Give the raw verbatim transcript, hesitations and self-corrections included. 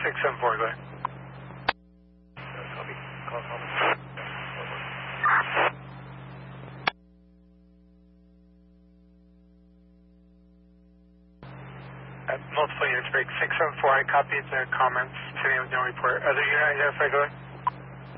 six seven four, go ahead. Copy. Call Thomas. Uh, multiple units break, six seven four, I copied the comments, sitting with no report. Other unit identified, go ahead.